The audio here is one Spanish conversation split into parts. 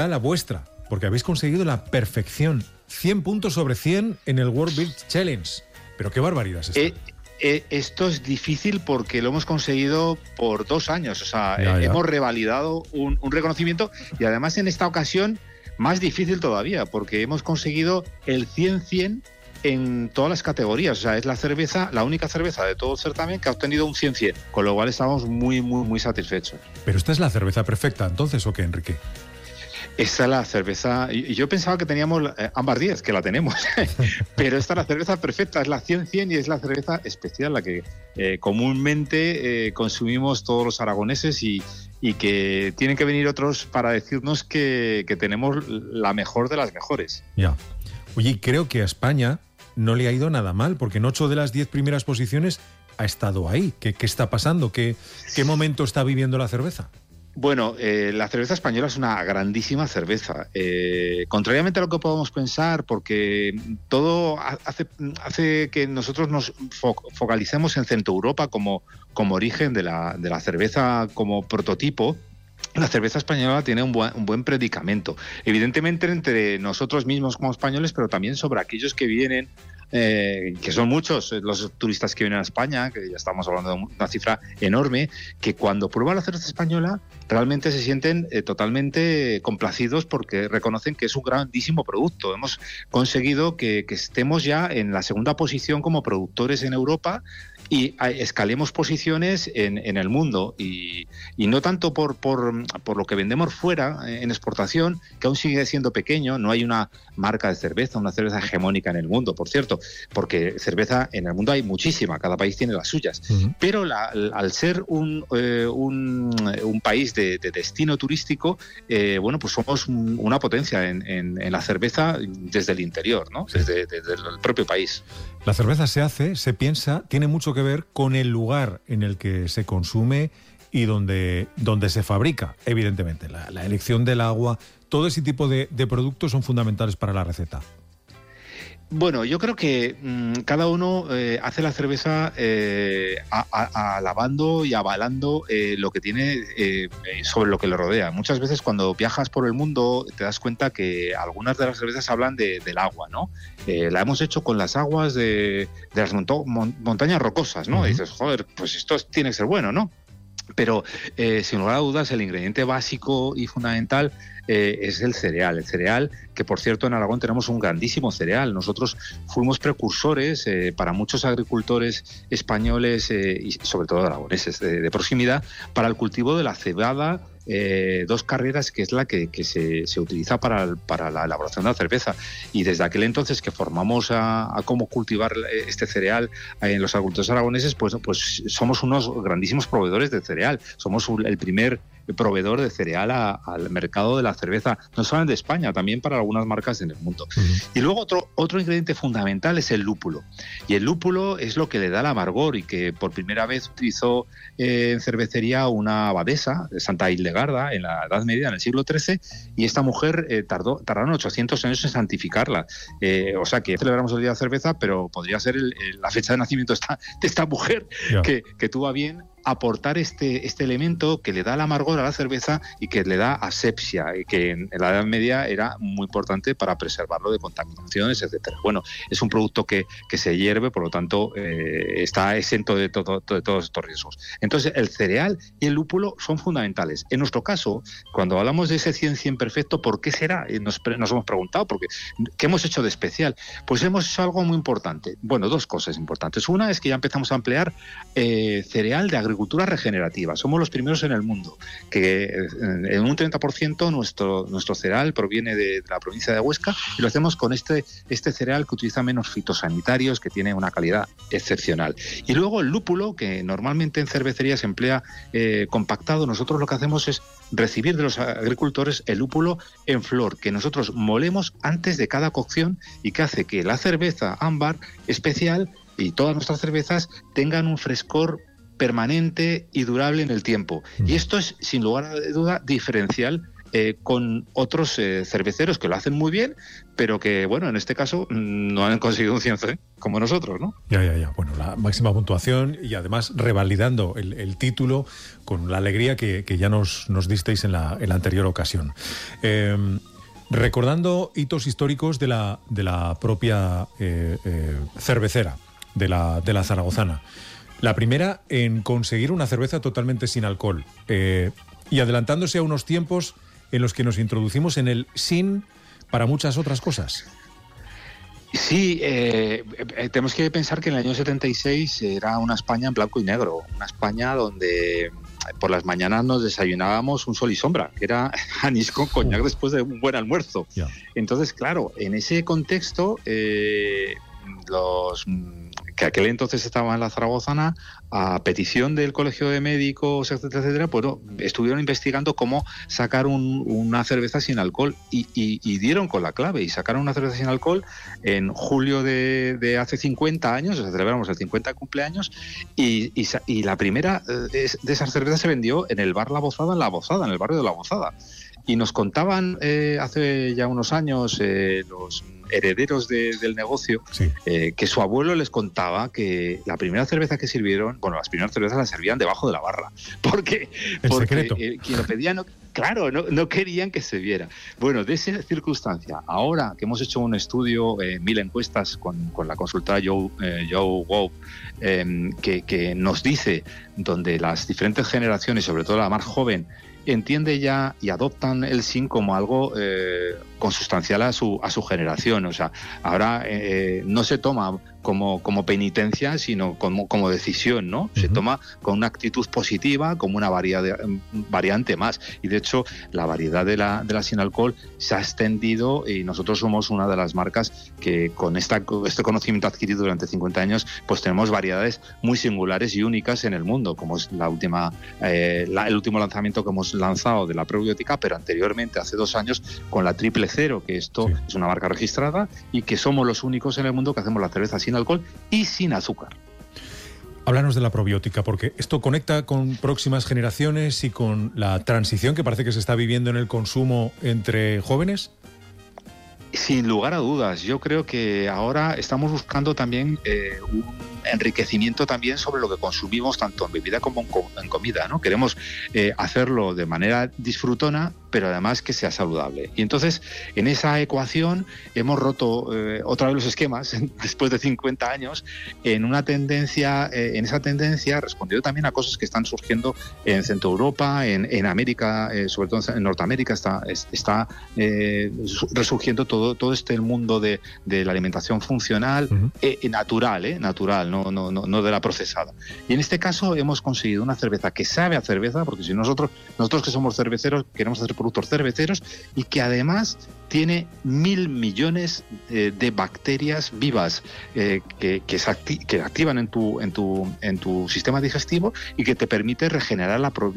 la vuestra, porque habéis conseguido la perfección. 100 puntos sobre 100 en el World Beer Challenge. Pero qué barbaridad es esta. Esto es difícil porque lo hemos conseguido por 2 años. O sea, Ya. hemos revalidado un reconocimiento y además en esta ocasión más difícil todavía porque hemos conseguido el 100-100 en todas las categorías. O sea, es la única cerveza de todo el certamen que ha obtenido un 100-100, con lo cual estamos muy, muy, muy satisfechos. Pero esta es la cerveza perfecta, entonces, ¿o qué, Enrique? Esta es la cerveza, y yo pensaba que teníamos Ámbar 10, que la tenemos, pero esta es la cerveza perfecta, es la 100-100 y es la cerveza especial, la que comúnmente consumimos todos los aragoneses y que tienen que venir otros para decirnos que tenemos la mejor de las mejores. Ya. Oye, creo que a España no le ha ido nada mal, porque en 8 de las 10 primeras posiciones ha estado ahí. ¿Qué está pasando? ¿Qué momento está viviendo la cerveza? Bueno, la cerveza española es una grandísima cerveza. Contrariamente a lo que podemos pensar, porque todo hace que nosotros nos focalicemos en Centro Europa como origen de la cerveza, como prototipo. La cerveza española tiene un buen predicamento, evidentemente entre nosotros mismos como españoles, pero también sobre aquellos que vienen, que son muchos los turistas que vienen a España, que ya estamos hablando de una cifra enorme, que cuando prueban la cerveza española realmente se sienten totalmente complacidos porque reconocen que es un grandísimo producto. Hemos conseguido que estemos ya en la segunda posición como productores en Europa y escalemos posiciones en el mundo y no tanto por lo que vendemos fuera en exportación, que aún sigue siendo pequeño. No hay una marca de cerveza, una cerveza hegemónica en el mundo, por cierto, porque cerveza en el mundo hay muchísima, cada país tiene las suyas. Uh-huh. Pero al ser un país de destino turístico, bueno, pues somos una potencia en la cerveza desde el interior, ¿no? Desde el propio país. La cerveza se piensa, tiene mucho que ver con el lugar en el que se consume y donde se fabrica, evidentemente. La elección del agua, todo ese tipo de productos son fundamentales para la receta. Bueno, yo creo que cada uno hace la cerveza alabando y avalando lo que tiene sobre lo que le rodea. Muchas veces cuando viajas por el mundo te das cuenta que algunas de las cervezas hablan del agua, ¿no? La hemos hecho con las aguas de las montañas rocosas, ¿no? Uh-huh. Y dices, joder, pues esto tiene que ser bueno, ¿no? Pero sin lugar a dudas el ingrediente básico y fundamental es el cereal, que por cierto en Aragón tenemos un grandísimo cereal. Nosotros fuimos precursores para muchos agricultores españoles y sobre todo aragoneses de proximidad para el cultivo de la cebada. 2 carreras, que es la que se utiliza para la elaboración de la cerveza, y desde aquel entonces que formamos a cómo cultivar este cereal en los agricultores aragoneses, pues somos unos grandísimos proveedores de cereal. Somos el primer proveedor de cereal al mercado de la cerveza, no solamente de España, también para algunas marcas en el mundo. Uh-huh. Y luego otro ingrediente fundamental es el lúpulo, y el lúpulo es lo que le da el amargor, y que por primera vez utilizó en cervecería una abadesa de Santa Hildegarda en la Edad Media, en el siglo XIII, y esta mujer tardaron 800 años en santificarla. O sea que celebramos el Día de la Cerveza, pero podría ser la fecha de nacimiento de esta mujer, yeah, que tuvo a bien aportar este elemento que le da el amargor a la cerveza y que le da asepsia, y que en la Edad Media era muy importante para preservarlo de contaminaciones, etcétera. Bueno, es un producto que se hierve, por lo tanto está exento de todos estos riesgos. Entonces el cereal y el lúpulo son fundamentales. En nuestro caso, cuando hablamos de ese 100-100 perfecto, ¿por qué será? Nos hemos preguntado, ¿qué hemos hecho de especial? Pues hemos hecho algo muy importante. Bueno, 2 cosas importantes. Una es que ya empezamos a emplear cereal de agricultura regenerativa. Somos los primeros en el mundo, que en un 30% nuestro cereal proviene de la provincia de Huesca, y lo hacemos con este cereal que utiliza menos fitosanitarios, que tiene una calidad excepcional. Y luego el lúpulo, que normalmente en cervecería se emplea compactado, nosotros lo que hacemos es recibir de los agricultores el lúpulo en flor, que nosotros molemos antes de cada cocción, y que hace que la cerveza ámbar especial y todas nuestras cervezas tengan un frescor permanente y durable en el tiempo. Y esto es, sin lugar a duda, diferencial con otros cerveceros que lo hacen muy bien, pero que, bueno, en este caso no han conseguido un 100 como nosotros, ¿no? Ya. Bueno, la máxima puntuación y además revalidando el título con la alegría que ya nos disteis en la anterior ocasión. Recordando hitos históricos de la propia cervecera, de la zaragozana. La primera en conseguir una cerveza totalmente sin alcohol y adelantándose a unos tiempos en los que nos introducimos en el sin para muchas otras cosas. Sí, tenemos que pensar que en el año 76 era una España en blanco y negro, una España donde por las mañanas nos desayunábamos un sol y sombra, que era anís con coñac después de un buen almuerzo. Yeah. Entonces, claro, en ese contexto, que aquel entonces estaban en la zaragozana, a petición del Colegio de Médicos, etcétera, pues estuvieron investigando cómo sacar una cerveza sin alcohol y dieron con la clave y sacaron una cerveza sin alcohol en julio de hace 50 años, o sea, celebramos el 50 cumpleaños, y la primera de esas cervezas se vendió en el bar La Bozada, en el barrio de La Bozada. Y nos contaban hace ya unos años los herederos del negocio, sí, que su abuelo les contaba que la primera cerveza que sirvieron, bueno, las primeras cervezas las servían debajo de la barra, porque secreto. Quien lo pedía no querían que se viera. Bueno, de esa circunstancia, ahora que hemos hecho un estudio, 1000 encuestas con la consultora Joe Wow, que nos dice donde las diferentes generaciones, sobre todo la más joven, entiende ya y adoptan el sin como algo consustancial a su generación. O sea, ahora no se toma como penitencia, sino como decisión, ¿no? Uh-huh. Se toma con una actitud positiva, como una variante más. Y de hecho, la variedad de la sin alcohol se ha extendido y nosotros somos una de las marcas que con este conocimiento adquirido durante 50 años, pues tenemos variedades muy singulares y únicas en el mundo, como es el último lanzamiento que hemos lanzado de la probiótica, pero anteriormente, hace 2 años, con la Triple Cero, que esto sí, es una marca registrada y que somos los únicos en el mundo que hacemos la cerveza sin alcohol y sin azúcar. Háblanos de la probiótica, porque esto conecta con próximas generaciones y con la transición que parece que se está viviendo en el consumo entre jóvenes. Sin lugar a dudas, yo creo que ahora estamos buscando también un enriquecimiento también sobre lo que consumimos tanto en bebida como en comida, ¿no? Queremos hacerlo de manera disfrutona, pero además que sea saludable. Y entonces, en esa ecuación hemos roto otra vez los esquemas, después de 50 años, en esa tendencia, respondiendo también a cosas que están surgiendo en Centro Europa, en América, sobre todo en Norteamérica, está resurgiendo todo este mundo de la alimentación funcional, uh-huh, natural, no de la procesada. Y en este caso hemos conseguido una cerveza que sabe a cerveza, porque si nosotros que somos cerveceros queremos hacer productos cerveceros, y que además tiene 1000 millones de bacterias vivas que activan en tu sistema digestivo y que te permite regenerar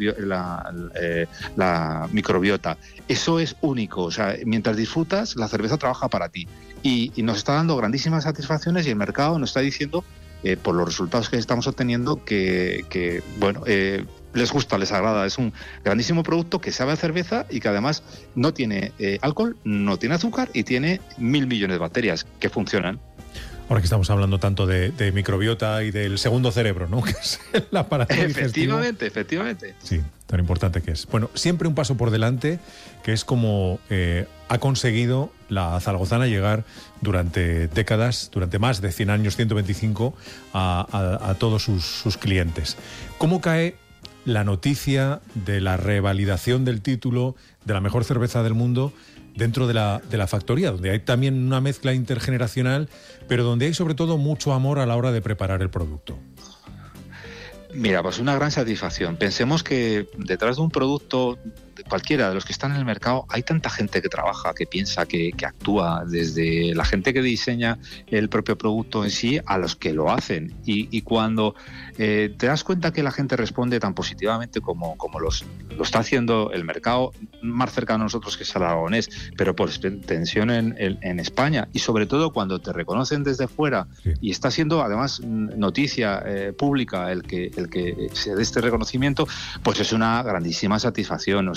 la microbiota. Eso es único. O sea, mientras disfrutas, la cerveza trabaja para ti. Y nos está dando grandísimas satisfacciones y el mercado nos está diciendo, por los resultados que estamos obteniendo, que les gusta, les agrada. Es un grandísimo producto que sabe a cerveza y que además no tiene alcohol, no tiene azúcar y tiene 1000 millones de bacterias que funcionan. Ahora que estamos hablando tanto de microbiota y del segundo cerebro, ¿no? Que es el aparato digestivo. Efectivamente. Sí, tan importante que es. Bueno, siempre un paso por delante, que es como ha conseguido la zaragozana llegar durante décadas, durante más de 100 años, 125, a todos sus clientes. ¿Cómo cae la noticia de la revalidación del título de la mejor cerveza del mundo dentro de la factoría, donde hay también una mezcla intergeneracional, pero donde hay sobre todo mucho amor a la hora de preparar el producto? Mira, pues una gran satisfacción. Pensemos que detrás de un producto, cualquiera de los que están en el mercado, hay tanta gente que trabaja, que piensa, que actúa, desde la gente que diseña el propio producto en sí a los que lo hacen. Y cuando te das cuenta que la gente responde tan positivamente como lo está haciendo el mercado más cercano a nosotros, que es el aragonés, pero por extensión en España, y sobre todo cuando te reconocen desde fuera, sí, y está siendo además noticia pública el que se dé este reconocimiento, pues es una grandísima satisfacción. O sea,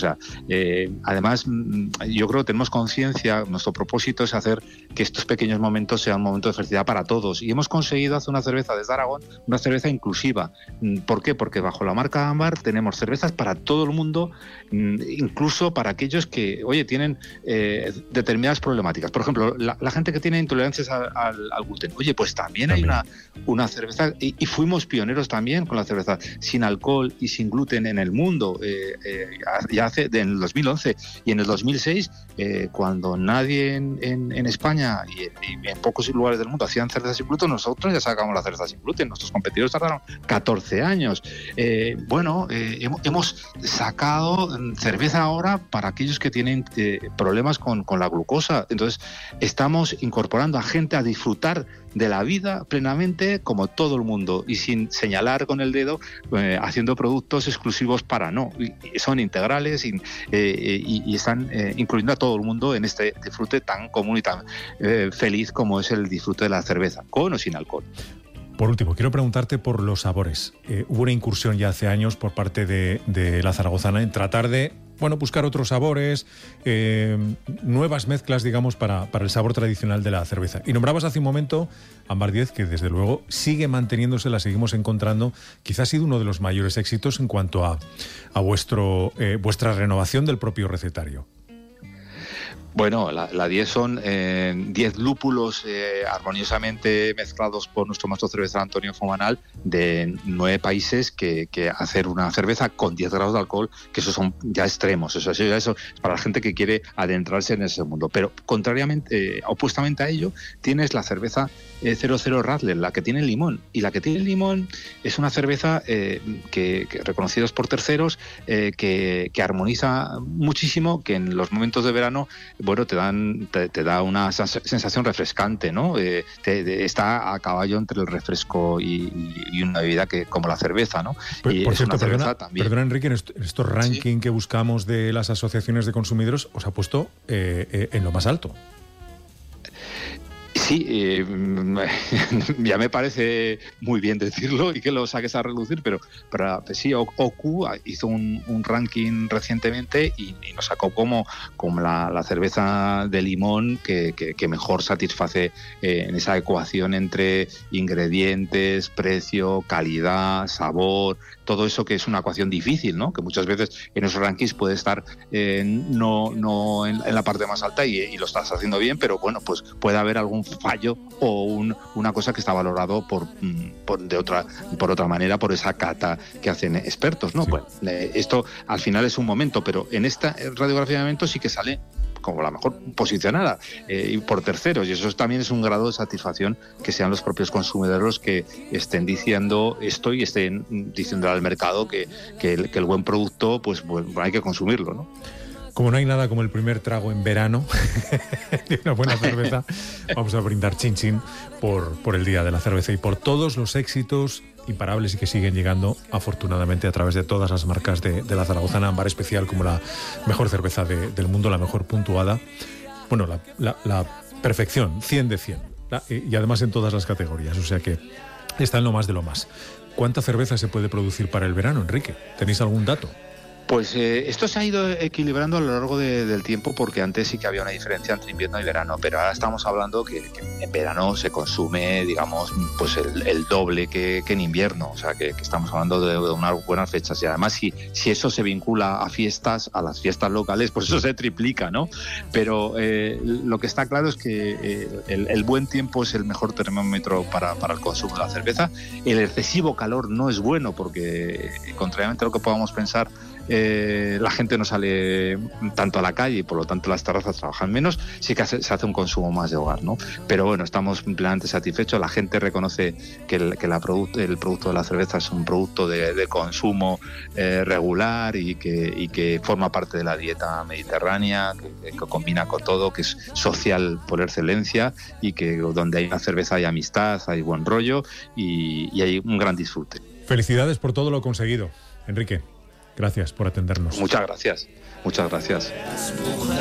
sea, además, yo creo que tenemos conciencia, nuestro propósito es hacer que estos pequeños momentos sean un momento de felicidad para todos. Y hemos conseguido hacer una cerveza desde Aragón, una cerveza inclusiva. ¿Por qué? Porque bajo la marca Ámbar tenemos cervezas para todo el mundo, incluso para aquellos que, oye, tienen determinadas problemáticas. Por ejemplo, la gente que tiene intolerancias al gluten. Oye, pues también hay una cerveza, y fuimos pioneros también con la cerveza sin alcohol y sin gluten en el mundo, ya en el 2011 y en el 2006, cuando nadie en España y en pocos lugares del mundo hacían cervezas sin gluten, nosotros ya sacamos la cerveza sin gluten. Nuestros competidores tardaron 14 años. Hemos sacado cerveza ahora para aquellos que tienen problemas con la glucosa. Entonces, estamos incorporando a gente a disfrutar de la vida plenamente como todo el mundo y sin señalar con el dedo, haciendo productos exclusivos para son integrales y están incluyendo a todo el mundo en este disfrute tan común y tan feliz como es el disfrute de la cerveza, con o sin alcohol. Por último, quiero preguntarte por los sabores. Hubo una incursión ya hace años por parte de la zaragozana en tratar de buscar otros sabores, nuevas mezclas, digamos, para el sabor tradicional de la cerveza. Y nombrabas hace un momento Ámbar 10, que desde luego sigue manteniéndose, la seguimos encontrando. Quizás ha sido uno de los mayores éxitos en cuanto a vuestra renovación del propio recetario. Bueno, la 10 son 10 lúpulos armoniosamente mezclados por nuestro maestro cervecero Antonio Fumanal de 9 países que hacer una cerveza con 10 grados de alcohol, que esos son ya extremos. Eso es para la gente que quiere adentrarse en ese mundo. Pero contrariamente, opuestamente a ello, tienes la cerveza 00 Radler, la que tiene limón. Y la que tiene limón es una cerveza que reconocidos por terceros, que armoniza muchísimo, que en los momentos de verano te da una sensación refrescante, ¿no? Está a caballo entre el refresco y una bebida como la cerveza, ¿no? Y por cierto, perdona Enrique, en estos rankings que buscamos de las asociaciones de consumidores, os ha puesto en lo más alto. Sí, ya me parece muy bien decirlo y que lo saques a relucir, pero sí, OQ hizo un ranking recientemente y nos sacó como la cerveza de limón que mejor satisface en esa ecuación entre ingredientes, precio, calidad, sabor, todo eso, que es una ecuación difícil, ¿no? Que muchas veces en esos rankings puede estar no en la parte más alta y lo estás haciendo bien, pero bueno, pues puede haber algún fallo o una cosa que está valorado por otra manera, por esa cata que hacen expertos, ¿no? Sí. Bueno, esto al final es un momento, pero en esta radiografía de momentos sí que sale como la mejor posicionada y por terceros, y eso también es un grado de satisfacción, que sean los propios consumidores los que estén diciendo esto y estén diciendo al mercado que el buen producto pues hay que consumirlo, ¿no? Como no hay nada como el primer trago en verano de una buena cerveza, vamos a brindar chin chin por el Día de la Cerveza y por todos los éxitos imparables y que siguen llegando, afortunadamente, a través de todas las marcas de la zaragozana. Ámbar Especial como la mejor cerveza del mundo, la mejor puntuada. Bueno, la perfección, 100 de 100. Y además en todas las categorías, o sea que está en lo más de lo más. ¿Cuánta cerveza se puede producir para el verano, Enrique? ¿Tenéis algún dato? Pues esto se ha ido equilibrando a lo largo del tiempo, porque antes sí que había una diferencia entre invierno y verano, pero ahora estamos hablando que en verano se consume, digamos, pues el doble que en invierno, o sea que estamos hablando de unas buenas fechas, y además si eso se vincula a las fiestas locales, pues eso se triplica, ¿no? Pero lo que está claro es que el buen tiempo es el mejor termómetro para el consumo de la cerveza. El excesivo calor no es bueno, porque contrariamente a lo que podamos pensar, la gente no sale tanto a la calle y por lo tanto las terrazas trabajan menos, sí que se hace un consumo más de hogar, ¿no? Pero bueno, estamos plenamente satisfechos. La gente reconoce que el producto de la cerveza es un producto de consumo regular y que forma parte de la dieta mediterránea, que combina con todo, que es social por excelencia, y que donde hay una cerveza hay amistad, hay buen rollo y hay un gran disfrute. Felicidades por todo lo conseguido, Enrique. Gracias por atendernos. Muchas gracias.